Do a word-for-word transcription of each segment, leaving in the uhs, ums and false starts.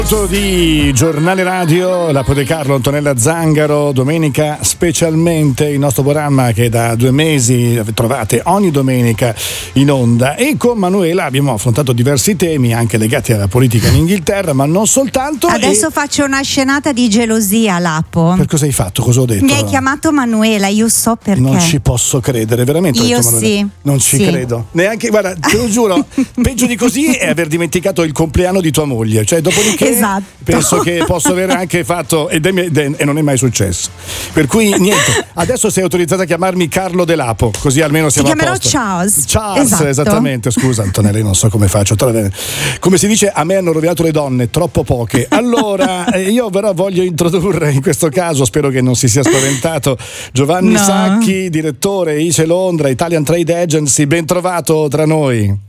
Di Giornale Radio, la Pote Carlo, Antonella Zangaro, domenica specialmente il nostro programma che da due mesi trovate ogni domenica in onda, e con Manuela abbiamo affrontato diversi temi anche legati alla politica in Inghilterra, ma non soltanto. Adesso e... faccio una scenata di gelosia, Lapo. Per cosa hai fatto? Cosa ho detto? Mi hai chiamato Manuela, io so perché. Non ci posso credere, veramente. Io detto, sì. Non ci sì. credo. Neanche, guarda, te lo giuro, peggio di così è aver dimenticato il compleanno di tua moglie, cioè dopodiché esatto. penso che posso aver anche fatto ed è, e non è mai successo, per cui niente, adesso sei autorizzata a chiamarmi Carlo De Lapo, così almeno siamo Ti a chiamerò posto. Charles. Charles, esatto. Esattamente, scusa Antonella, io non so come faccio, come si dice, a me hanno rovinato le donne, troppo poche. Allora io però voglio introdurre in questo caso, spero che non si sia spaventato, Giovanni no. Sacchi, direttore I C E Londra, Italian Trade Agency, ben trovato tra noi.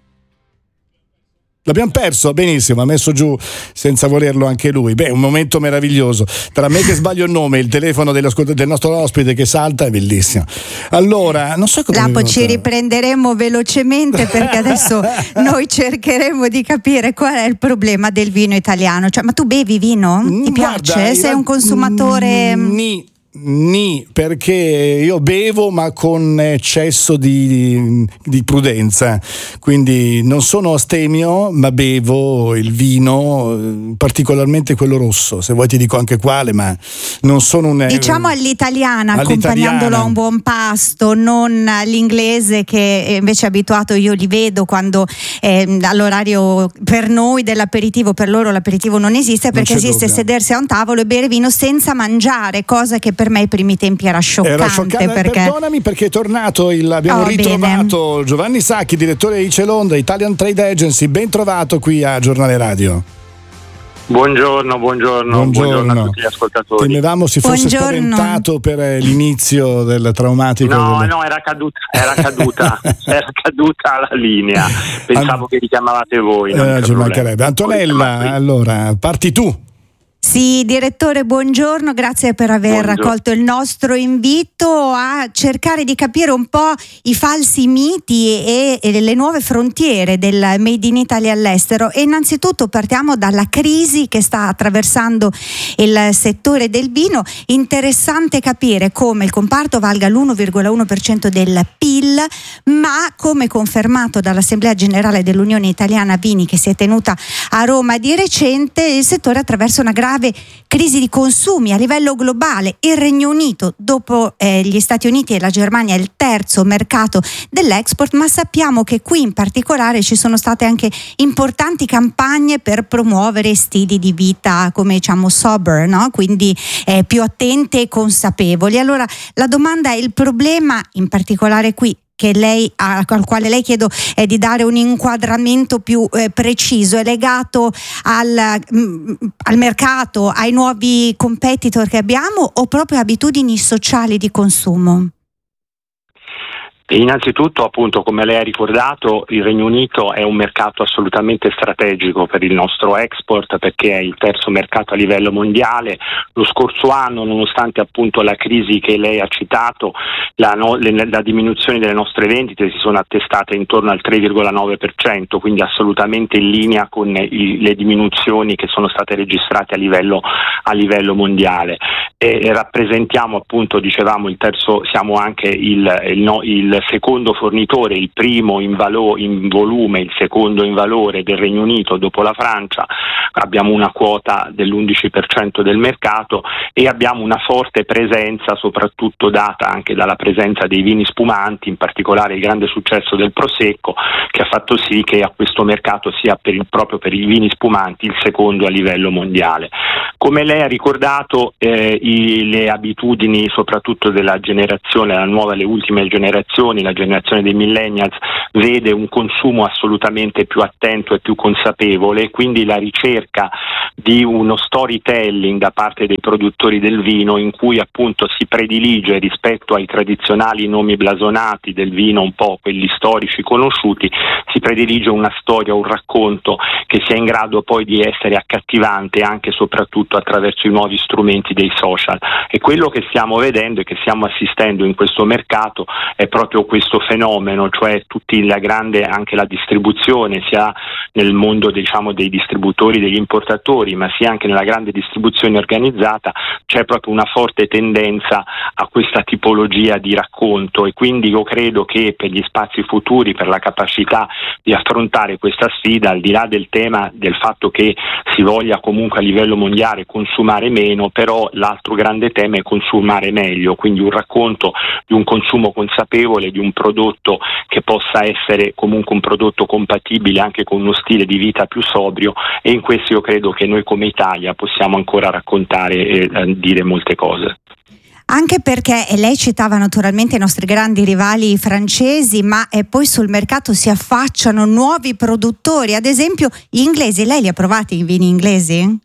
L'abbiamo perso, benissimo, ha messo giù senza volerlo anche lui. Beh, un momento meraviglioso. Tra me che sbaglio il nome e il telefono del nostro ospite che salta è bellissimo. Allora, non so come. Lapo, ci riprenderemo velocemente perché adesso noi cercheremo di capire qual è il problema del vino italiano. Cioè, ma tu bevi vino? Ti Guarda, piace? Sei un consumatore? Ni. Ni, perché io bevo ma con eccesso di, di prudenza, quindi non sono astemio ma bevo il vino, particolarmente quello rosso, se vuoi ti dico anche quale, ma non sono un diciamo all'italiana, all'italiana. accompagnandolo a un buon pasto, non l'inglese che invece abituato io li vedo quando eh, all'orario per noi dell'aperitivo, per loro l'aperitivo non esiste, perché non esiste dubbio. Sedersi a un tavolo e bere vino senza mangiare, cosa che per me ai primi tempi era scioccante. Era scioccante, perché... perdonami perché è tornato il, abbiamo oh, ritrovato bene. Giovanni Sacchi, direttore di I C E Londra, Italian Trade Agency, ben trovato qui a Giornale Radio. Buongiorno, buongiorno, buongiorno, buongiorno a tutti gli ascoltatori. Temevamo si fosse buongiorno. spaventato per l'inizio del traumatico. No, del... no, era caduta, era caduta, era caduta la linea. Pensavo An... che richiamavate voi. Eh, ci mancherebbe. Antonella, allora, parti tu. Sì, direttore, buongiorno, grazie per aver buongiorno. raccolto il nostro invito a cercare di capire un po' i falsi miti e, e le nuove frontiere del Made in Italy all'estero. E innanzitutto partiamo dalla crisi che sta attraversando il settore del vino. Interessante capire come il comparto valga l'uno virgola uno per cento del P I L, ma come confermato dall'Assemblea Generale dell'Unione Italiana Vini che si è tenuta a Roma di recente, il settore attraversa una grave crisi di consumi a livello globale. Il Regno Unito, dopo eh, gli Stati Uniti e la Germania, è il terzo mercato dell'export, ma sappiamo che qui in particolare ci sono state anche importanti campagne per promuovere stili di vita come diciamo sober, no? Quindi eh, più attenti e consapevoli. Allora la domanda è: il problema in particolare qui che lei, al quale lei chiedo eh, di dare un inquadramento più eh, preciso, è legato al, mh, al mercato, ai nuovi competitor che abbiamo, o proprio abitudini sociali di consumo? Innanzitutto, appunto, come lei ha ricordato, il Regno Unito è un mercato assolutamente strategico per il nostro export, perché è il terzo mercato a livello mondiale. Lo scorso anno, nonostante appunto la crisi che lei ha citato, la, no, le, la diminuzione delle nostre vendite si sono attestate intorno al tre virgola nove per cento, quindi assolutamente in linea con i, le diminuzioni che sono state registrate a livello, a livello mondiale. E, e rappresentiamo appunto, dicevamo, il terzo, siamo anche il, il, no, il secondo fornitore, il primo in, valo, in volume, il secondo in valore del Regno Unito dopo la Francia. Abbiamo una quota dell'undici per cento del mercato e abbiamo una forte presenza, soprattutto data anche dalla presenza dei vini spumanti, in particolare il grande successo del Prosecco, che ha fatto sì che a questo mercato sia per il, proprio per i vini spumanti il secondo a livello mondiale. Come lei ha ricordato, eh, i, le abitudini soprattutto della generazione, la nuova, le ultime generazioni, la generazione dei millennials, vede un consumo assolutamente più attento e più consapevole, quindi la ricerca di uno storytelling da parte dei produttori del vino, in cui appunto si predilige rispetto ai tradizionali nomi blasonati del vino, un po' quelli storici conosciuti, si predilige una storia, un racconto che sia in grado poi di essere accattivante anche e soprattutto attraverso i nuovi strumenti dei social. E quello che stiamo vedendo e che stiamo assistendo in questo mercato è proprio questo fenomeno, cioè tutti la grande, anche la distribuzione, sia nel mondo diciamo dei distributori, degli importatori, settori, ma sia anche nella grande distribuzione organizzata, c'è proprio una forte tendenza a questa tipologia di racconto, e quindi io credo che per gli spazi futuri, per la capacità di affrontare questa sfida, al di là del tema del fatto che si voglia comunque a livello mondiale consumare meno, però l'altro grande tema è consumare meglio, quindi un racconto di un consumo consapevole, di un prodotto che possa essere comunque un prodotto compatibile anche con uno stile di vita più sobrio, e in questo io credo che noi come Italia possiamo ancora raccontare e eh, dire molte cose. Anche perché, e lei citava naturalmente i nostri grandi rivali francesi, ma eh, poi sul mercato si affacciano nuovi produttori, ad esempio gli inglesi. Lei li ha provati i vini inglesi?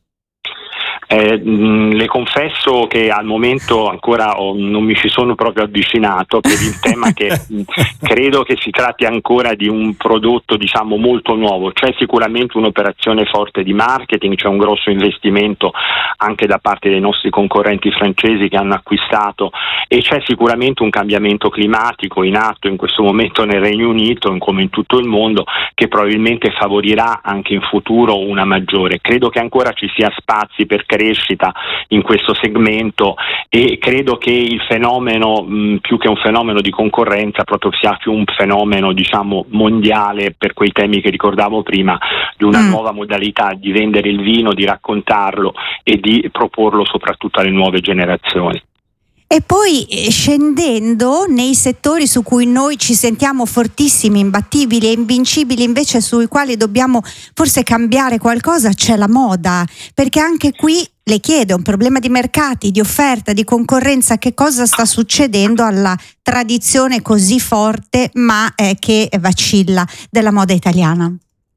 Eh, mh, le confesso che al momento ancora ho, non mi ci sono proprio avvicinato, per il tema che mh, credo che si tratti ancora di un prodotto, diciamo, molto nuovo. C'è sicuramente un'operazione forte di marketing, c'è un grosso investimento anche da parte dei nostri concorrenti francesi che hanno acquistato, e c'è sicuramente un cambiamento climatico in atto in questo momento nel Regno Unito, come in tutto il mondo, che probabilmente favorirà anche in futuro una maggiore. Credo che ancora ci sia spazi per crescita in questo segmento, e credo che il fenomeno, mh, più che un fenomeno di concorrenza, proprio sia più un fenomeno, diciamo, mondiale, per quei temi che ricordavo prima, di una mm. nuova modalità di vendere il vino, di raccontarlo e di proporlo soprattutto alle nuove generazioni. E poi scendendo nei settori su cui noi ci sentiamo fortissimi, imbattibili e invincibili, invece sui quali dobbiamo forse cambiare qualcosa, c'è la moda, perché anche qui le chiedo, un problema di mercati, di offerta, di concorrenza, che cosa sta succedendo alla tradizione così forte ma eh, che vacilla della moda italiana?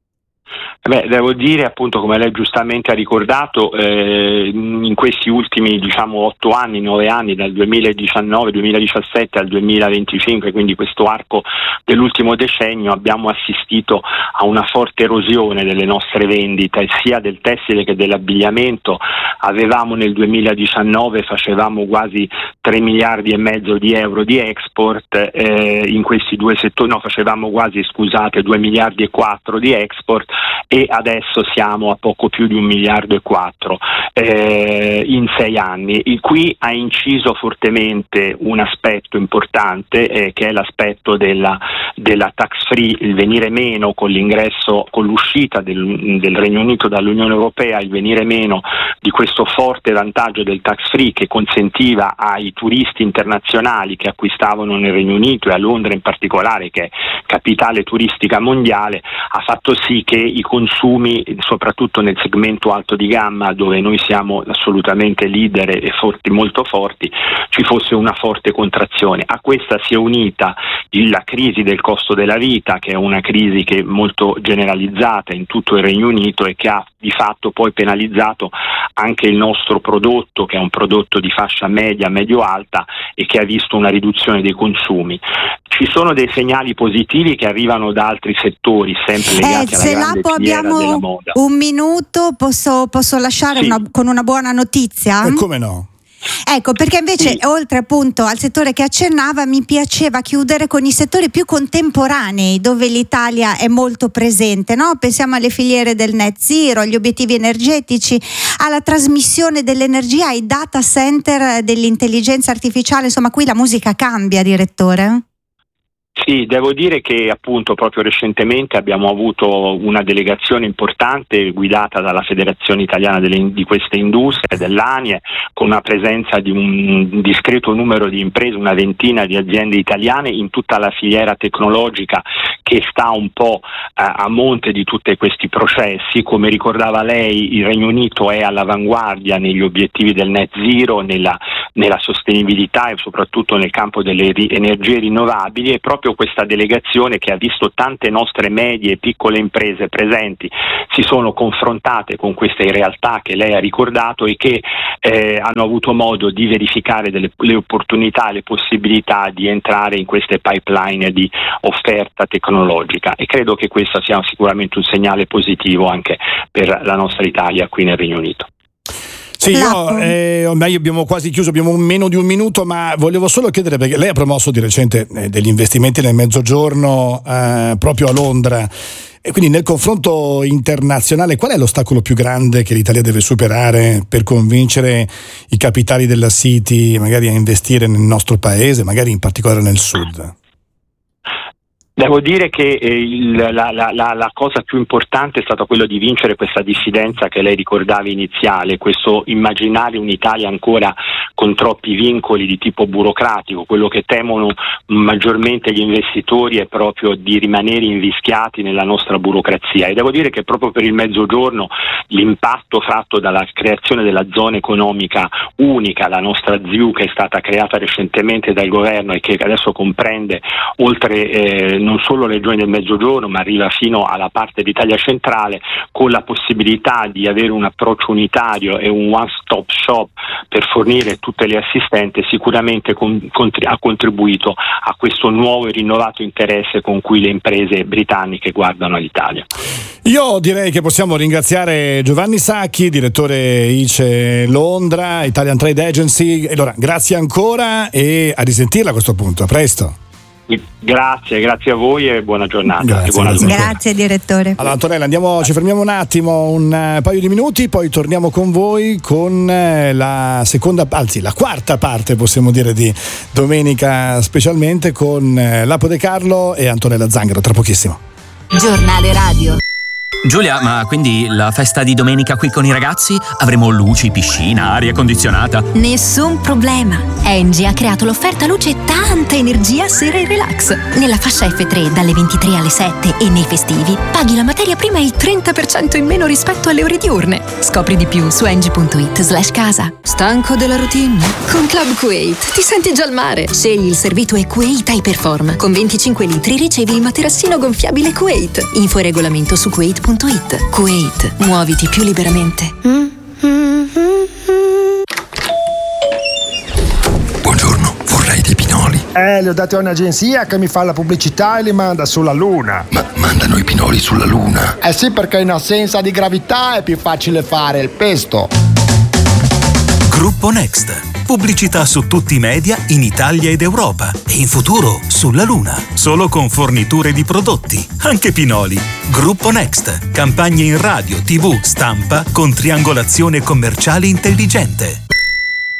Beh, devo dire, appunto, come lei giustamente ha ricordato, eh, in questi ultimi, diciamo, otto anni, nove anni, dal duemiladiciannove duemiladiciassette al duemilaventicinque, quindi questo arco dell'ultimo decennio, abbiamo assistito a una forte erosione delle nostre vendite, sia del tessile che dell'abbigliamento. Avevamo nel duemiladiciannove, facevamo quasi tre miliardi e mezzo di euro di export, eh, in questi due settori, no, facevamo quasi, scusate, due miliardi e quattro di export, e adesso siamo a poco più di un miliardo e quattro eh, in sei anni. E qui ha inciso fortemente un aspetto importante, eh, che è l'aspetto della, della tax free, il venire meno con l'ingresso, con l'uscita del, del Regno Unito dall'Unione Europea, il venire meno di questo forte vantaggio del tax free che consentiva ai turisti internazionali che acquistavano nel Regno Unito, e a Londra in particolare, che è capitale turistica mondiale, ha fatto sì che i consumi, soprattutto nel segmento alto di gamma, dove noi siamo assolutamente leader e forti, molto forti, ci fosse una forte contrazione. A questa si è unita la crisi del costo della vita, che è una crisi che è molto generalizzata in tutto il Regno Unito e che ha di fatto poi penalizzato anche il nostro prodotto, che è un prodotto di fascia media, medio-alta, e che ha visto una riduzione dei consumi. Ci sono dei segnali positivi che arrivano da altri settori, sempre legati eh, alla grande filiera della moda. Un minuto, posso, posso lasciare sì. una, con una buona notizia? E come no? Ecco, perché invece sì. oltre appunto al settore che accennava, mi piaceva chiudere con i settori più contemporanei dove l'Italia è molto presente, no? Pensiamo alle filiere del net zero, agli obiettivi energetici, alla trasmissione dell'energia, ai data center dell'intelligenza artificiale. Insomma, qui la musica cambia, direttore? Sì, devo dire che appunto proprio recentemente abbiamo avuto una delegazione importante guidata dalla Federazione Italiana delle, di queste industrie, dell'ANIE, con una presenza di un discreto numero di imprese, una ventina di aziende italiane in tutta la filiera tecnologica che sta un po' a, a monte di tutti questi processi. Come ricordava lei, il Regno Unito è all'avanguardia negli obiettivi del net zero, nella, nella sostenibilità e soprattutto nel campo delle ri- energie rinnovabili, e proprio questa delegazione, che ha visto tante nostre medie e piccole imprese presenti, si sono confrontate con queste realtà che lei ha ricordato e che eh, hanno avuto modo di verificare delle, le opportunità e le possibilità di entrare in queste pipeline di offerta tecnologica, e credo che questo sia sicuramente un segnale positivo anche per la nostra Italia qui nel Regno Unito. Sì, io, eh, ormai abbiamo quasi chiuso, abbiamo meno di un minuto, ma volevo solo chiedere, perché lei ha promosso di recente eh, degli investimenti nel Mezzogiorno, eh, proprio a Londra. E quindi nel confronto internazionale qual è l'ostacolo più grande che l'Italia deve superare per convincere i capitali della City magari a investire nel nostro paese, magari in particolare nel sud? Devo dire che eh, il, la, la, la, la cosa più importante è stata quella di vincere questa diffidenza che lei ricordava iniziale, questo immaginare un'Italia ancora con troppi vincoli di tipo burocratico. Quello che temono maggiormente gli investitori è proprio di rimanere invischiati nella nostra burocrazia, e devo dire che proprio per il Mezzogiorno l'impatto fatto dalla creazione della zona economica unica, la nostra Z I U, che è stata creata recentemente dal governo e che adesso comprende oltre eh, non solo le regioni del Mezzogiorno ma arriva fino alla parte d'Italia centrale, con la possibilità di avere un approccio unitario e un one stop shop per fornire tutte le assistenze, sicuramente con, contri- ha contribuito a questo nuovo e rinnovato interesse con cui le imprese britanniche guardano all'Italia. Io direi che possiamo ringraziare Giovanni Sacchi, direttore I C E Londra, Italian Trade Agency. Allora, grazie ancora e a risentirla a questo punto. A presto. Grazie, grazie a voi e buona giornata. Grazie, e buona grazie. Grazie direttore. Allora Antonella, andiamo, ci fermiamo un attimo, un paio di minuti, poi torniamo con voi con la seconda, anzi la quarta parte possiamo dire di Domenica Specialmente con Lapo De Carlo e Antonella Zangaro, tra pochissimo. Giornale radio. Giulia, ma quindi la festa di domenica qui con i ragazzi? Avremo luci, piscina, aria condizionata? Nessun problema. Engie ha creato l'offerta luce e tanta energia sera e relax. Nella fascia F tre dalle ventitré alle sette e nei festivi paghi la materia prima il trenta per cento in meno rispetto alle ore diurne. Scopri di più su engie.it slash casa. Stanco della routine? Con Club Kuwait ti senti già al mare. Scegli il servito e Kuwait Hyperform. Con venticinque litri ricevi il materassino gonfiabile Kuwait. Info e regolamento su kuwait punto it. Kuwait, muoviti più liberamente. Buongiorno, vorrei dei pinoli. Eh, li ho dati a un'agenzia che mi fa la pubblicità e li manda sulla Luna. Ma mandano i pinoli sulla Luna? Eh sì, perché in assenza di gravità è più facile fare il pesto. Gruppo Next. Pubblicità su tutti i media in Italia ed Europa e in futuro sulla Luna. Solo con forniture di prodotti, anche pinoli. Gruppo Next. Campagne in radio, tivù, stampa con triangolazione commerciale intelligente.